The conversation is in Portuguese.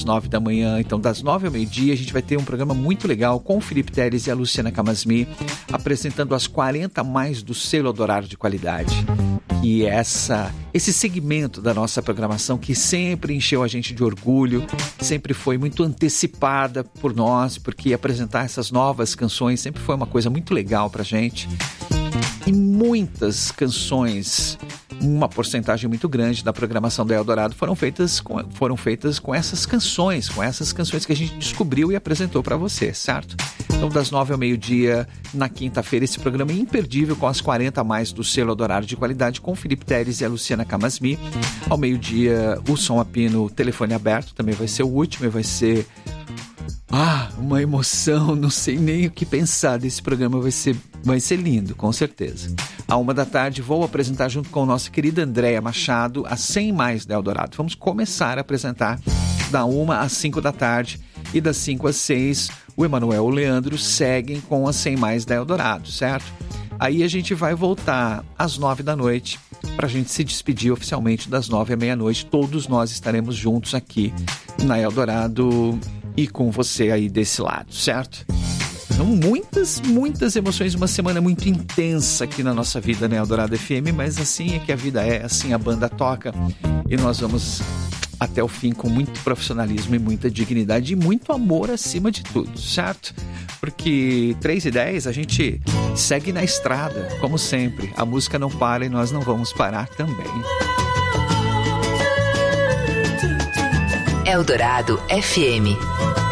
9 da manhã. Então, das 9 ao meio-dia, a gente vai ter um programa muito legal com o Felipe Teres e a Luciana Camasmi, apresentando as 40 mais do selo Eldorado de qualidade. E esse segmento da nossa programação que sempre encheu a gente de orgulho, sempre foi muito antecipada por nós, porque apresentar essas novas canções sempre foi uma coisa muito legal pra gente. E muitas canções, uma porcentagem muito grande da programação da Eldorado foram feitas com essas canções que a gente descobriu e apresentou para você, certo? Então, das 9 ao meio-dia, na quinta-feira, esse programa é imperdível com as 40 mais do selo Eldorado de qualidade, com o Felipe Teres e a Luciana Camasmi. Ao meio-dia, o Som a Pino, telefone aberto, também vai ser o último e vai ser... uma emoção, não sei nem o que pensar desse programa, vai ser lindo, com certeza. À 1 da tarde, vou apresentar junto com a nossa querida Andréia Machado as 100 mais da Eldorado. Vamos começar a apresentar da 1 às 5 da tarde e das 5 às 6, o Emanuel e o Leandro seguem com as 100 mais da Eldorado, certo? Aí a gente vai voltar às 9 da noite para a gente se despedir oficialmente das 9 à meia-noite. Todos nós estaremos juntos aqui na Eldorado e com você aí desse lado, certo? Então, muitas emoções, uma semana muito intensa aqui na nossa vida, né, Eldorado FM, mas assim é que a vida é, assim a banda toca e nós vamos até o fim com muito profissionalismo e muita dignidade e muito amor acima de tudo, certo? Porque 3:10 a gente segue na estrada, como sempre, a música não para e nós não vamos parar também. Eldorado FM.